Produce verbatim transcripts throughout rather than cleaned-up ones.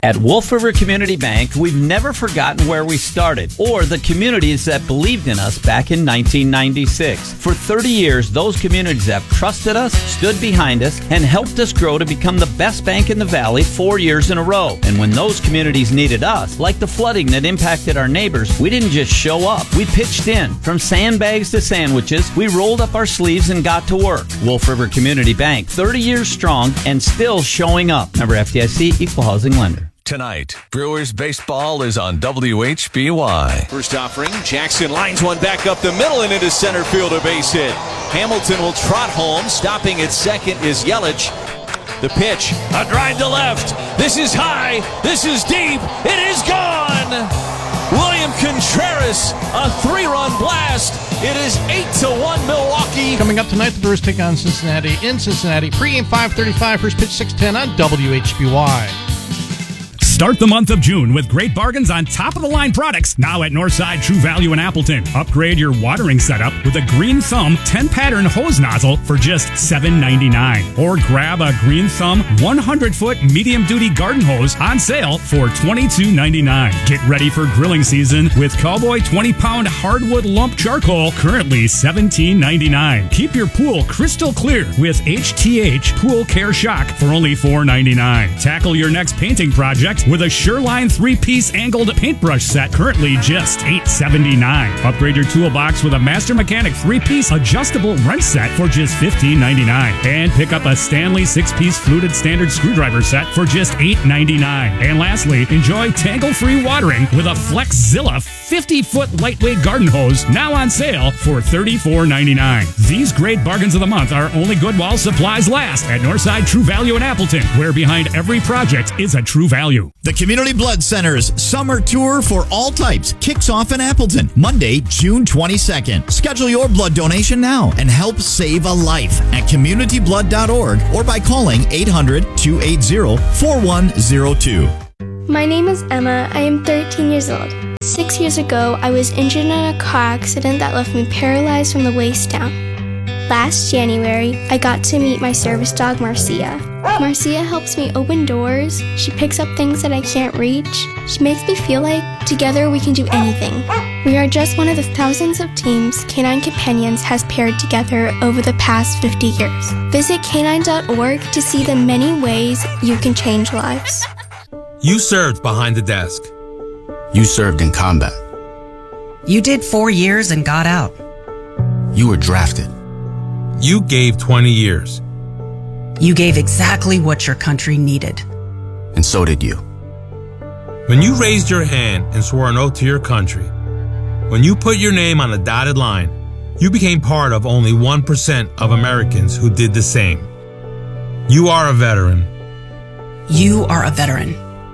At Wolf River Community Bank, we've never forgotten where we started or the communities that believed in us back in nineteen ninety-six. For thirty years, those communities have trusted us, stood behind us, and helped us grow to become the best bank in the Valley four years in a row. And when those communities needed us, like the flooding that impacted our neighbors, we didn't just show up. We pitched in. From sandbags to sandwiches, we rolled up our sleeves and got to work. Wolf River Community Bank, thirty years strong and still showing up. Member F D I C, Equal Housing Lender. Tonight, Brewers baseball is on W H B Y. First offering, Jackson lines one back up the middle and into center field, a base hit. Hamilton will trot home. Stopping at second is Yelich. The pitch, a drive to left. This is high. This is deep. It is gone. William Contreras, a three-run blast. It is eight to one Milwaukee. Coming up tonight, the Brewers take on Cincinnati in Cincinnati. Pre-game five thirty-five, first pitch six ten on W H B Y. Start the month of June with great bargains on top-of-the-line products now at Northside True Value in Appleton. Upgrade your watering setup with a Green Thumb ten-pattern hose nozzle for just seven ninety-nine. Or grab a Green Thumb one hundred foot medium-duty garden hose on sale for twenty-two ninety-nine. Get ready for grilling season with Cowboy twenty pound hardwood lump charcoal, currently seventeen ninety-nine. Keep your pool crystal clear with H T H Pool Care Shock for only four ninety-nine. Tackle your next painting project with a Shoreline three-piece angled paintbrush set, currently just eight seventy-nine. Upgrade your toolbox with a Master Mechanic three-piece adjustable wrench set for just fifteen ninety-nine. And pick up a Stanley six-piece fluted standard screwdriver set for just eight ninety-nine. And lastly, enjoy tangle-free watering with a Flexzilla fifty foot lightweight garden hose, now on sale for thirty-four ninety-nine. These great bargains of the month are only good while supplies last at Northside True Value in Appleton, where behind every project is a true value. The Community Blood Center's Summer Tour for all types kicks off in Appleton Monday, June twenty-second. Schedule your blood donation now and help save a life at community blood dot org or by calling eight hundred, two eight zero, four one zero two. My name is Emma. I am thirteen years old. Six years ago, I was injured in a car accident that left me paralyzed from the waist down. Last January, I got to meet my service dog, Marcia. Marcia helps me open doors. She picks up things that I can't reach. She makes me feel like together we can do anything. We are just one of the thousands of teams Canine Companions has paired together over the past fifty years. Visit canine dot org to see the many ways you can change lives. You served behind the desk. You served in combat. You did four years and got out. You were drafted. You gave twenty years. You gave exactly what your country needed. And so did you. When you raised your hand and swore an oath to your country, when you put your name on a dotted line, you became part of only one percent of Americans who did the same. You are a veteran. You are a veteran.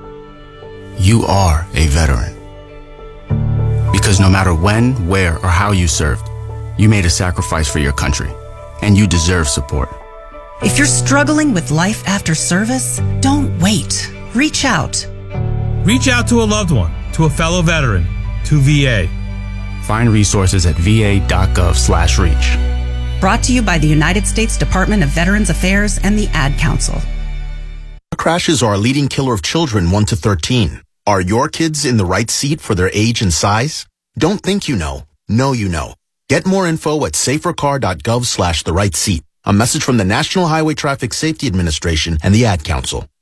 You are a veteran. Because no matter when, where, or how you served, you made a sacrifice for your country, and you deserve support. If you're struggling with life after service, don't wait. Reach out. Reach out to a loved one, to a fellow veteran, to V A. Find resources at v a dot gov slash reach. Brought to you by the United States Department of Veterans Affairs and the Ad Council. Crashes are a leading killer of children one to thirteen. Are your kids in the right seat for their age and size? Don't think you know. Know you know. Get more info at safer car dot gov slash the right seat. A message from the National Highway Traffic Safety Administration and the Ad Council.